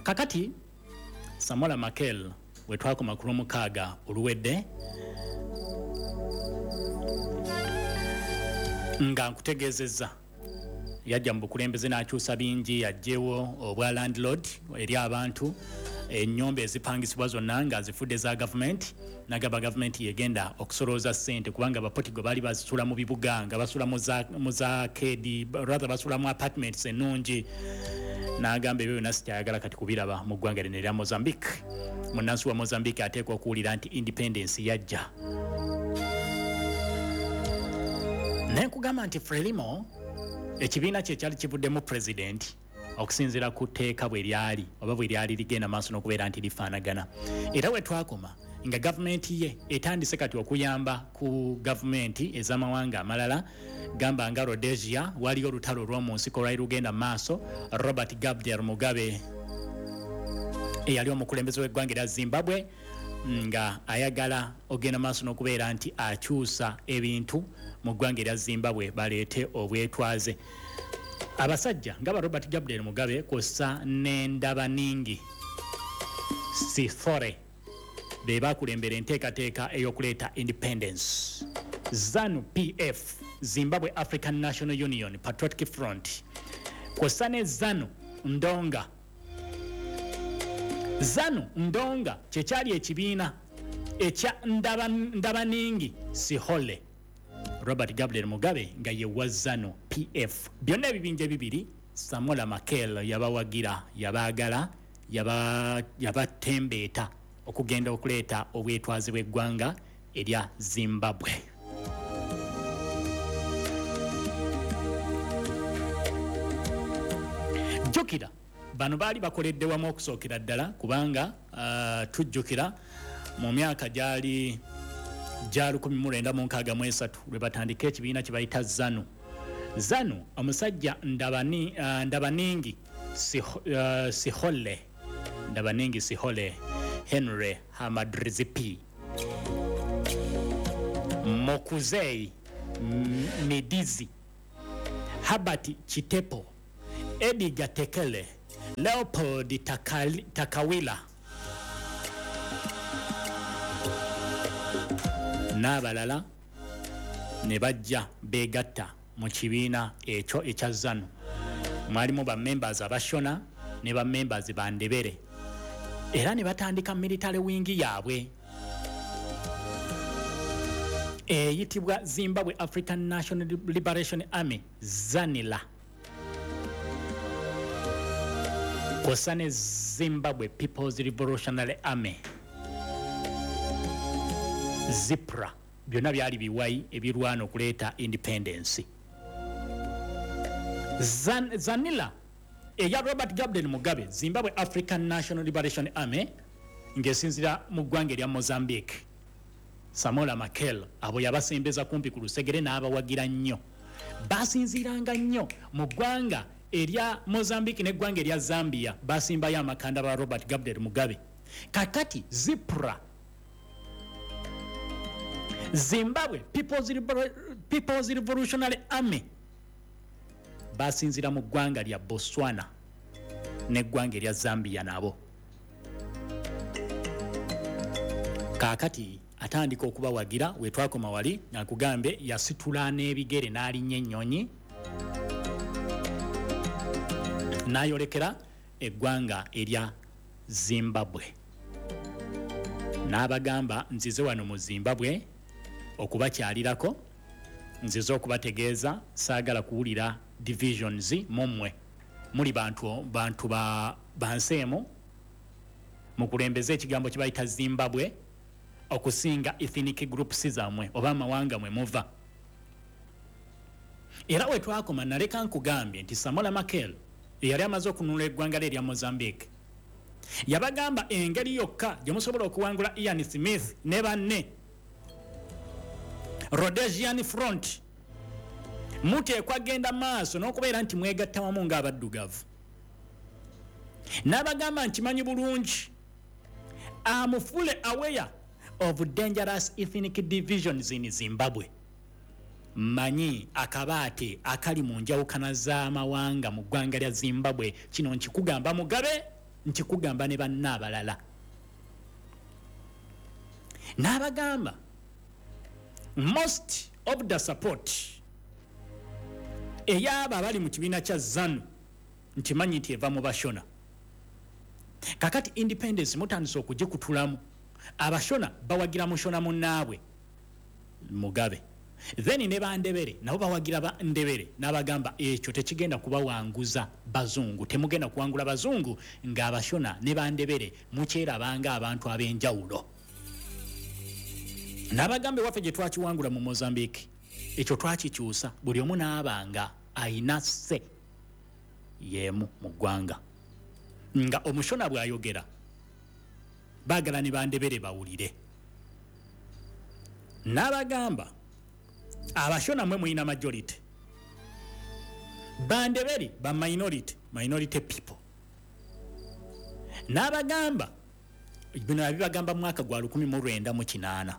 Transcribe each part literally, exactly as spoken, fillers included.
kakati Samola Makel we twakoma ku mukaaga oluwedde nga nkutegezeza yajja mu bukulembeze n'akyusa bingi yajjewo obwa landlord eri abantu ennyumba ezipangisibwa zonna nga zifudde za government nagaba government yegenda okusolooza ssente kubanga abapotigo baali bazisula mu bibuga nga basula mu za kedi rather basula mu apartments ennungi n'agamba ebyo byonna sikyayagala kati kubiraba mu ggwanga lino erya Mozambique munnansi wa Mozambique ateekwa okuwulira nti independence yajja naye nkugamba nti Frelimo ekibiina kye kyali kivuddemu president okusinziira ku tteeka bwe lyali oba bwe lyali ligenda maaso n'okubeera nti lifaanagana era we twakoma nga gavumenti ye etandise kati okuyamba ku gavumenti ez'amawanga amalala gamba nga Rhodesia waliyo olutalo olw'omu nsiko lwali lugenda maaso Robert Gabriel Mugabe eyali omukulembeze w'eggwanga erya Zimbabwe nga ayagala ogenda maaso n'okubeera nti akyusa ebintu mu ggwanga erya Zimbabwe baleete obwetwaze abasajja nga ba Robert Gabriel Mugabe kw'ossa n'Endabaningi Sithole be bakulembera enteekateeka ey'okuleeta independence ZANU P F Zimbabwe African National Union Patriotic Front kw'ossa ne ZANU Ndonga ZANU Ndonga kyekyali ekibiina ekya Ndabaningi Sithole Robert Gabriel Mugabe nga ye wa ZANU P F byonna ebibinja bibiri Samola Makel yabawagira yabaagala yaba yabatembeeta okugenda okuleeta obwetwaze bw'eggwanga erya Zimbabwe jjukira bano baali bakoledde wamu okusookera ddala kubanga uh, tujjukira mu myaka gyali gya lukumi mu lwenda mu nkaaga mu esatu lwe batandika ekibiina kye bayita ZANU ZANU omusajja Ndabani, uh, Ndabaningi uh, Sithole Ndabaningi Sithole Henry Hamadrizipi Mokuzei Midizi Habati Chitepo Edgar Tekele Leopold Takali, Takawila n'abalala ne bajja beegatta mu kibiina ekyo ekya ZANU mwalimu ba members abashona ne ba members bandebere era ne batandika military wing yaabwe eyitibwa Zimbabwe African National Liberation Army ZANILA kw'ossa ne Zimbabwe People's Revolutionary Army ZIPRA byonna byali biwayi ebirwana okuleeta independence Zan, ZANILA eya Robert Gabriel Mugabe Zimbabwe African National Liberation Army ng'esinzira mu ggwanga erya Mozambique Samola Makel abo yabasembeza kumpi ku lusegere n'abawagira nnyo basinziranga nnyo mu ggwanga erya Mozambique n'eggwanga erya Zambia basimbayo amakanda ba Robert Gabriel Mugabe kakati ZIPRA Zimbabwe People's, People's Revolutionary Army basinzira mu ggwanga lya Botswana n'eggwanga erya Zambia nabo kakati atandika okubawagira we twakoma wali nakugambe yasitula n'ebigere n'alinnya ennyonyi n'ayolekera eggwanga erya Zimbabwe n'abagamba nzize wano mu Zimbabwe okubakyalirako nzize okubategeeza saagala kuwulira divisions mumwe muli bantu bantu ba banseemo mukulembeze ekigambo kibayita Zimbabwe okusinga ethnic groups zammwe oba amawanga mwe muva era we twakoma naleka nkugambye nti Samola Makel eyali amaze okununula eggwanga lye erya Mozambique yabagamba engeri yokka gye musobola okuwangula Ian Smith ne banne Rhodesian Front muteekwa genda maaso n'okubeera nti mwegatta wamu ng'abaddugavu n'abagamba nti manyi bulungi am fully aware of dangerous ethnic divisions in Zimbabwe manyi akabaate akali mu njawukana z'amawanga mu ggwanga lya Zimbabwe kino nkikugamba Mugabe nkikugamba ne banna abalala. N'abagamba most of the support eyaba abali mu kibiina kya ZANU nkimanyi nti eva mu Bashona. Kakati independence mutandise okugikutulamu, Abashona bawagira Mushona munnaabwe Mugabe, then ne Bandebere nabo bawagira ba Ndebere, n'abagamba ekyo tekigenda kubawanguza bazungu, temugenda kuwangula bazungu nga Abashona ne Bandebere mukyerabanga abantu ab'enjawulo. N'abagambe waffe gye twakiwangula mu Mozambique, ekyo twakikyusa, buli omu n'abanga ayina se yemu mu ggwanga. Nga Omushona bw'ayogera baagala ne Bandebere bawulire. N'abagamba Abashona mwe muyina majority, Bandebere ba minority, minority people. N'abagamba bino abibagamba mu mwaka gwa lukumi mu lwenda mu kinaana.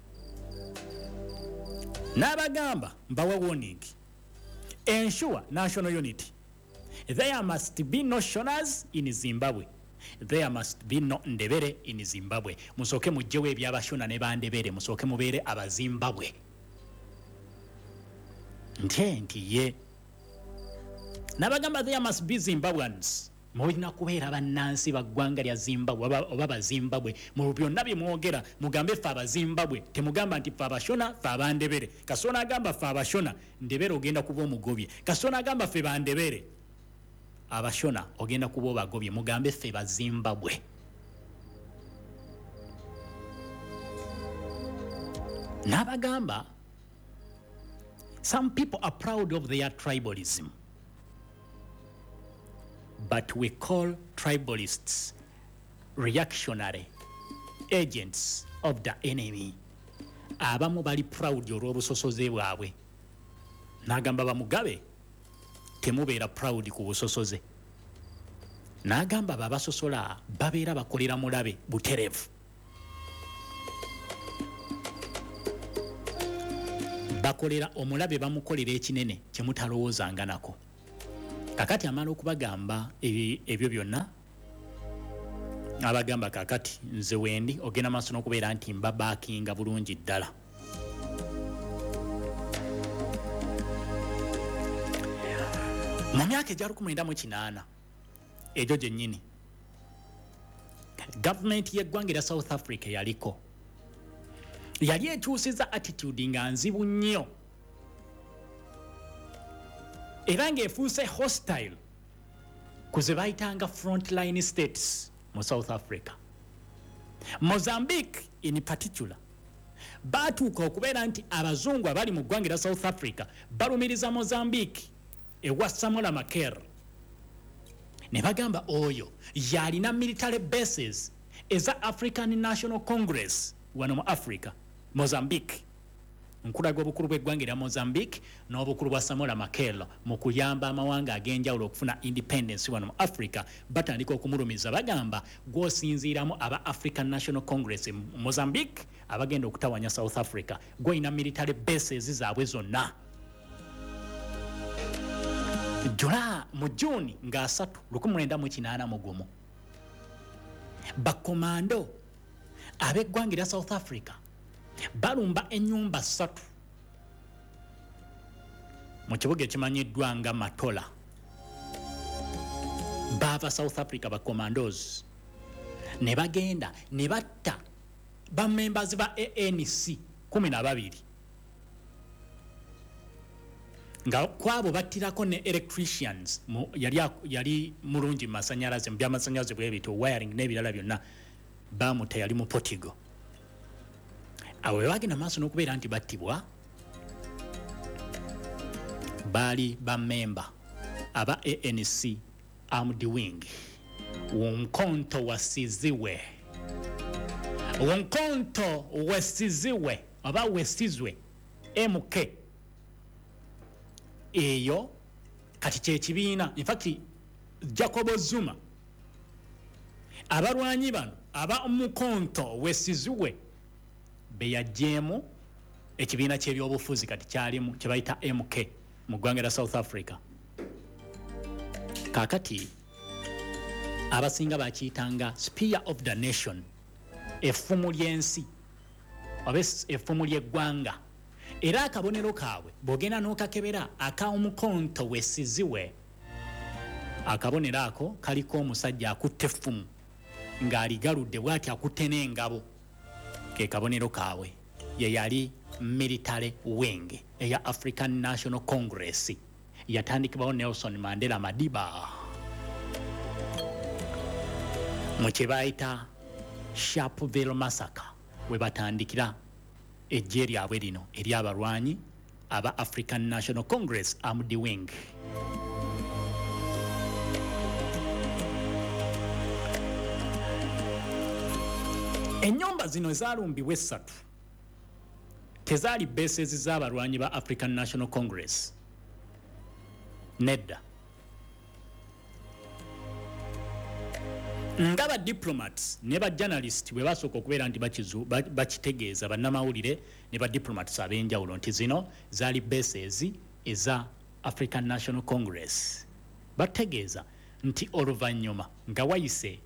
N'abagamba mbawa warning, ensure national unity. There must be no Shonas in Zimbabwe. There must be no Ndebere in Zimbabwe. Musoke mujjewe eby'Abashona ne Bandebere, musoke mubeere aba Zimbabwe. Nte nti ye. N'abagamba there must be Zimbabweans. Mulina kubeera bannansi baggwanga lya Zimbabwe oba ba Zimbabwe. Mu byonna bye mwogera mugambe ffe aba Zimbabwe. Temugamba nti ffe Abashona ffe Abandebere. Kasona agamba ffe Abashona, Ndebere ogenda kuba omugobye. Kasona agamba ffe Bandebere, Abashona ogenda kuba obagobye. Mugambe ffe ba Zimbabwe. N'abagamba some people are proud of their tribalism, but we call tribalists reactionary agents of the enemy. Abamu bali proud olw'obusosoze bwabwe. N'agamba Bamugabe temubeera proud ku busosoze. N'agamba babasosola babeera bakolera mulabe buterevu. Bakolera omulabe bamukolera ekinene kye mutalowoozanga nako. Kakati amala okubagamba ebyo byonna, abagamba kakati nze wendi ogenda maaso n'okubeera nti mbabaakinga bulungi ddala. Mu myaka egya lukumi lwenda mu kinaana egyo gyennyini, gavumenti y'eggwanga erya South Africa yaliko yali ekyusiza attitude nga nzibu nnyo era ng'efuuse hostile ku ze bayitanga frontline states mu South Africa. Mozambique in particular baatuuka okubeera nti abazungu abali mu ggwanga erya South Africa balumiriza Mozambique ewa Samora Machel. Ne bagamba oyo yalina military bases eza African National Congress wano mu Africa, Mozambique. Nkulaga obukulu bw'eggwanga erya Mozambique n'obukulu bwa Samora Machel mu kuyamba amawanga ag'enjawulo okufuna independence wano mu Africa. Batandika okumulumiza bagamba gw'osinziiramu aba African National Congress mu Mozambique abagenda okutawanya South Africa, gw'olina military bases zaabwe zonna. Jula mu Juni nga asatu lukumi lwenda mu kinaana mu gumu, bakomando ab'eggwanga erya South Africa balumba ennyumba ssatu mu kibuga ekimanyiddwa nga Matola. Baava South Africa ba commandos ne bagenda ne batta bammembers ba A N C kumi na babiri, nga kwabo battirako ne electricians mu, yali, yali mulungi masanyalaze mu byamasanyalaze bwe bito wiring n'ebirala byonna bamuta yali mu Portugal. Awo bagenda maaso n'okubeera nti battibwa baali bammemba aba A N C Armed Wing, Wonkonto Wasiziwe, Wonkonto Wesiziwe aba Wesizwe M K. Eyo kati kye kibiina, in fact Jacob Zuma abalwanyi bano aba Mukonto Wesiziwe be yajjeemu ekibiina ky'ebyobufuzi kati kyalimu kye bayita M K mu ggwanga lya South Africa. Kakati abasinga bakiyitanga spear of the nation, effumu ly'ensi oba effumu ly'eggwanga. Era akabonero kaabwe bw'ogenda n'okakebera ak'omukonto wesiziwe, akabonero ako kaliko omusajja akutte effumu ng'aligaludde bw'ati akutte n'engabo, ke kabonero kaabwe. Ye yali military wing eya African National Congress, yatandikibwawo Nelson Mandela Madiba mu kye bayita Sharpeville Massacre, we batandikira ejje lyabwe lino ery'abalwanyi aba African National Congress Armed Wing. Ennyumba zino ezaalumbibwa essatu tezaali bases z'abalwanyi ba African National Congress. Nedda. Nga ba diplomats ne ba journalists bwe basooka okubeera nti bakitegeeza bannamawulire ne ba diplomats ab'enjawulo nti zino zaali bases eza African National Congress, bategeeza nti oluvannyuma nga wayise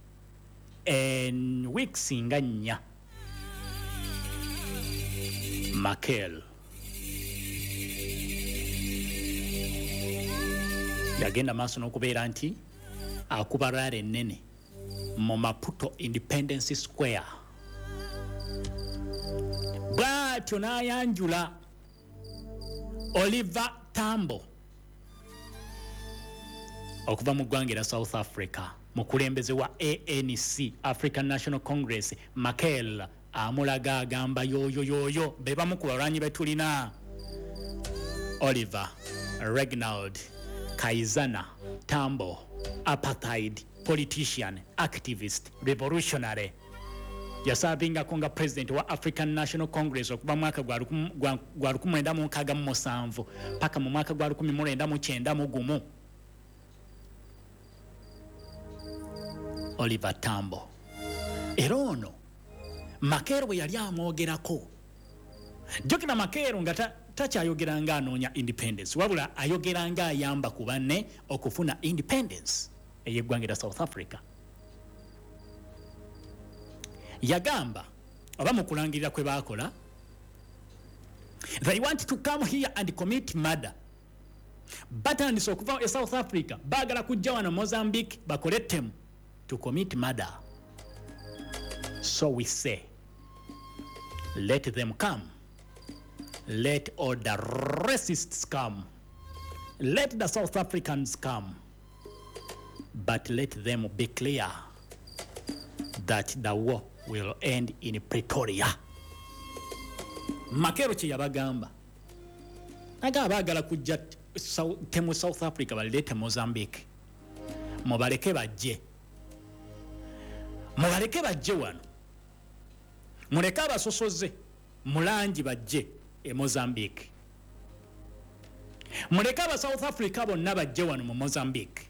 en weeks nga nnya, Makel yagenda maaso n'okubeera nti akuba rally ennene mu Maputo Independence Square, bw'atyo n'ayanjula Oliver Tambo okuva mu ggwanga erya South Africa, mukulembeze wa A N C African National Congress. Makel amulaga agamba yoyo yoyo be bamu ku balwanyi betulina: Oliver Reginald Kaizana Tambo, apartheid politician, activist, revolutionary. Yasabingako nga president wa African National Congress okuva mu mwaka gwa lukumi lwenda mu nkaaga mu musanvu paka mu mwaka gwa lukumi mu lwenda mu kyenda mu gumu. Oliver Tambo. Era ono Makel bwe yali amwogerako, Jokina Makel nga takyayogera nga anoonya independence, wabula ayogera nga ayamba ku banne okufuna independence ey'eggwanga erya South Africa. Yagamba oba mu kulangirira kwe baakola, they want to come here and commit murder. Batandise okuva e South Africa baagala kujja wano Mozambique bakole ttemu to commit murder. So we say, let them come. Let all the racists come. Let the South Africans come. But let them be clear that the war will end in Pretoria. Makel kye yabagamba, aga baagala kujja temu South Africa balete Mozambique, mubaleke bajje mubaleke bajje wano, muleke abasosoze mulangi bajje e Mozambique, muleke aba South Africa bonna bajje wano mu Mozambique.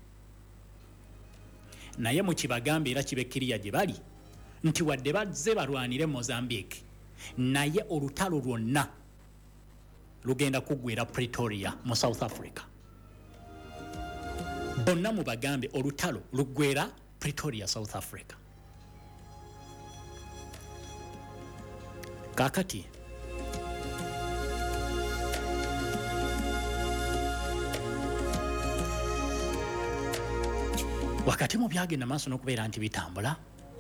Naye mu kibagambe era kibekkiriya gye bali nti wadde bazze balwanire Mozambique, naye olutalo lwonna lugenda kuggwera Pretoria mu South Africa. Bonna mu bagambe olutalo luggwera Pretoria, South Africa. Kakati wakati mu byagenda maaso n'okubeera nti bitambula,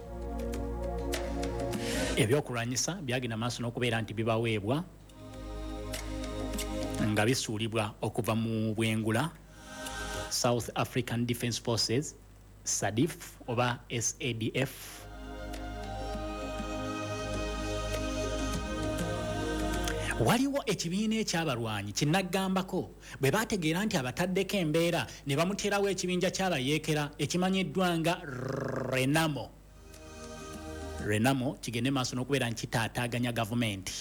ebyokulwanyisa byagenda maaso n'okubeera nti bibaweebwa nga bisuulibwa okuva mu bwengula South African Defence Forces S A D F oba S A D F. Waliwo ekibiina ekyabalwanyi kinnaggambako bwe baategeera nti abataddeko embeera ne bamuterawo ekibinja ky'abayeekera ekimanyiddwa nga Renamo. Renamo kigende maaso n'okubeera nti kitaataaganya gavumenti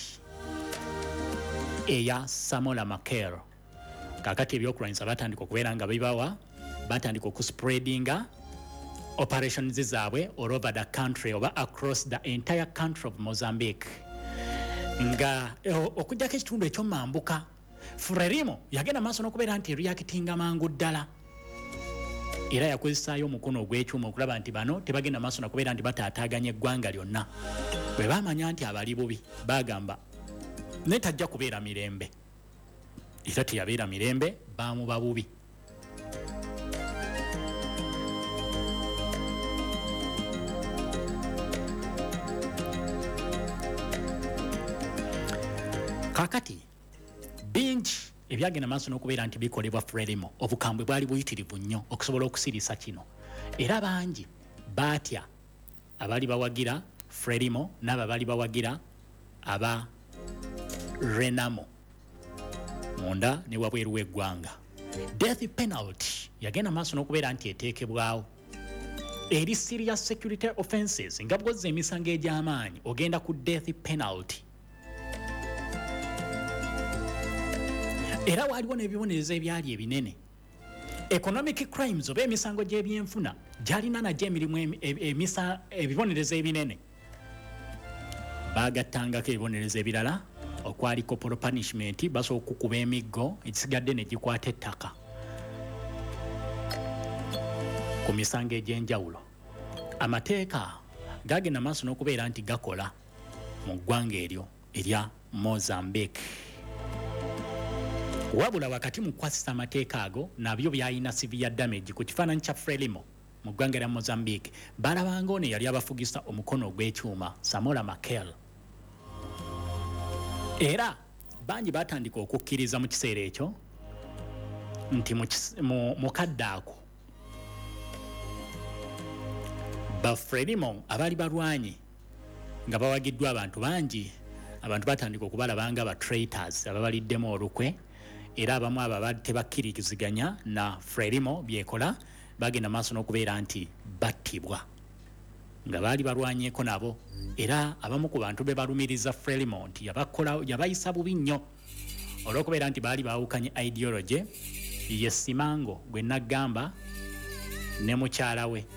eya Samola Makel. Kakati ebyokulwanyisa batandika okubeera nga bibawa, batandika okuspreadinga operations zaabwe all over the country oba across the entire country of Mozambique. Nga okujjako ekitundu eky'omambuka, Frelimo yagenda maaso n'okubeera nti reactinga mangu ddala. era yakozesaayo omukono ogw'ekyuma okulaba nti bano tebagenda maaso nakubeera nti bataataaganya eggwanga lyonna. Bwe baamanya nti abali bubi bagamba netajja kubeera mirembe, era teyabeera mirembe, baamuba bubi. Kakati bingi ebyagenda maaso n'okubeera nti bikolebwa Frelimo, obukambwe bwali buyitirivu nnyo okusobola okusirisa kino, era bangi baatya abali bawagira Frelimo n'abo abali bawagira aba Renamo munda ne wabweru w'eggwanga. Death penalty yagenda maaso n'okubeera nti eteekebwawo eri serious security offences, nga bw'ozza emisango egy'amaanyi ogenda ku death penalty. Era waliwo n'ebibonerezo ebyali ebinene. Economic crimes oba emisango gy'ebyenfuna gyalina nagyo emirimu emisa ebibonerezo ebinene. Baagattangako ebibonerezo ebirala okwali corporal punishment, basobola okukuba emiggo egisigadde ne gikwata ettaka ku misango egy'enjawulo. Amateeka gaagenda maaso n'okubeera nti gakola mu ggwanga eryo erya Mozambique. Wabula wakati mu kukwasisa amateeka ago nabyo byalina severe damage ku kifaananyi kya Frelimo mu ggwanga lya Mozambique. Balabanga ono yali abafugisa omukono ogw'ekyuma, Samora Machel. Era bangi batandika okukkiriza mu kiseera ekyo nti mu kadde ako ba Frelimo abaali balwanye nga bawagiddwa abantu bangi, abantu batandika okubalabanga ba traitors ababaliddemu olukwe. Era abamu abo abadde tebakkiriziganya na Frelimo byekola bagenda maaso n'okubeera nti battibwa nga baali balwanyeeko nabo. Era abamu ku bantu be balumiriza Frelimo nti yabakola yabayisa bubi nnyo olw'okubeera nti baali baawukanye ideology ye Simango gwe naggamba ne mukyala we